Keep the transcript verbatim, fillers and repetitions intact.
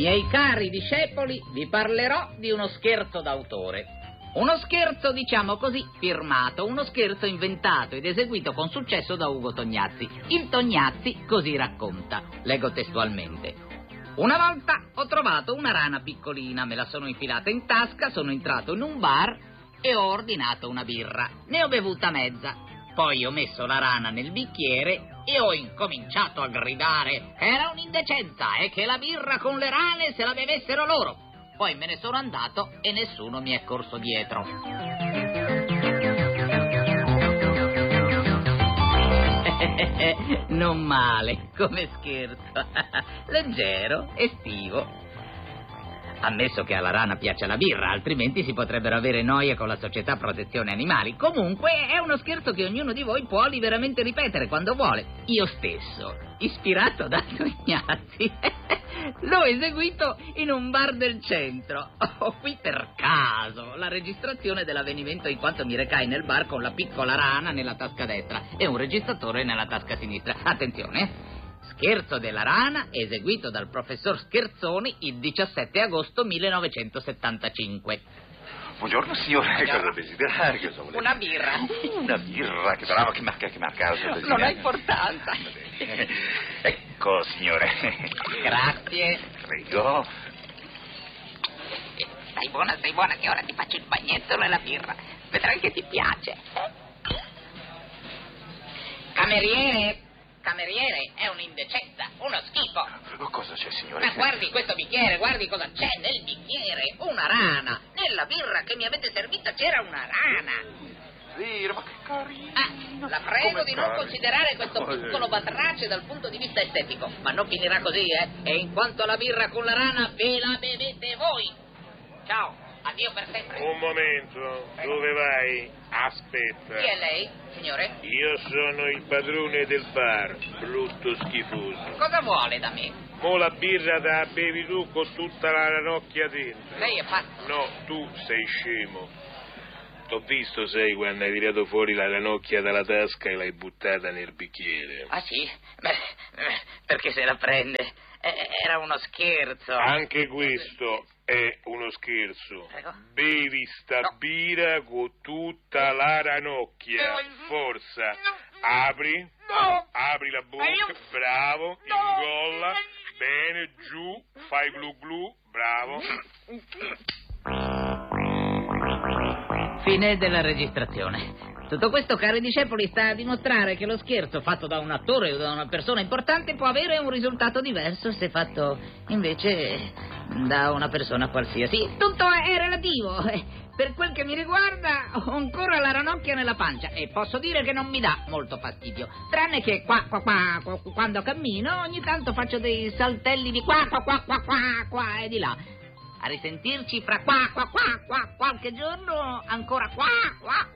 Miei cari discepoli, vi parlerò di uno scherzo d'autore. Uno scherzo, diciamo così, firmato, uno scherzo inventato ed eseguito con successo da Ugo Tognazzi. Il Tognazzi così racconta, leggo testualmente. Una volta ho trovato una rana piccolina, me la sono infilata in tasca, sono entrato in un bar e ho ordinato una birra. Ne ho bevuta mezza. Poi ho messo la rana nel bicchiere e ho incominciato a gridare che era un'indecenza e che la birra con le rane se la bevessero loro. Poi me ne sono andato e nessuno mi è corso dietro. Non male, come scherzo. Leggero, estivo. Ammesso che alla rana piaccia la birra, altrimenti si potrebbero avere noie con la Società Protezione Animali. Comunque è uno scherzo che ognuno di voi può liberamente ripetere quando vuole. Io stesso, ispirato da Tognazzi, l'ho eseguito in un bar del centro. Ho qui per caso la registrazione dell'avvenimento in quanto mi recai nel bar con la piccola rana nella tasca destra e un registratore nella tasca sinistra. Attenzione! Scherzo della rana eseguito dal professor Scherzoni il diciassette agosto millenovecentosettantacinque. Buongiorno signore, Buongiorno. cosa desidera? Che so, Una birra. Una birra, che bravo, che marca, che marca. Non ha importanza. Ecco signore. Grazie. Prego. Stai buona, stai buona, che ora ti faccio il bagnettolo e la birra. Vedrai che ti piace. Cameriere. Cameriere, è un'indecenza, uno schifo. Oh, cosa c'è, signore? Ma guardi questo bicchiere, guardi cosa c'è nel bicchiere, una rana. Nella birra che mi avete servita c'era una rana. Vero, ma che carino. Ah, la prego Come di non carino. considerare questo Oh, piccolo batrace dal punto di vista estetico. Ma non finirà così, eh. E in quanto alla birra con la rana, ve la bevete voi. Ciao, addio per sempre. Un momento, dove vai? Aspetta. Chi è lei, signore? Io sono il padrone del bar, brutto schifoso. Cosa vuole da me? Mo la birra te la bevi tu con tutta la ranocchia dentro. Lei è pazzo. No, tu sei scemo. T'ho visto, sai, quando hai tirato fuori la ranocchia dalla tasca e l'hai buttata nel bicchiere. Ah sì? Beh, eh, perché se la prende? Eh, Era uno scherzo. Anche questo è uno scherzo. Prego. Bevi sta No. birra con tutta la ranocchia. Forza. Apri. No! Apri la bocca. Aiuto. Bravo. No. Ingolla. Bene, giù. Fai glu glu. Bravo. Fine della registrazione. Tutto questo, cari discepoli, sta a dimostrare che lo scherzo fatto da un attore o da una persona importante può avere un risultato diverso se fatto invece da una persona qualsiasi. Tutto è relativo. Per quel che mi riguarda, ho ancora la ranocchia nella pancia e posso dire che non mi dà molto fastidio. Tranne che qua, qua, qua, qua quando cammino, ogni tanto faccio dei saltelli di qua, qua, qua, qua, qua, qua e di là. A risentirci fra qua, qua, qua, qua, qualche giorno, ancora qua, qua.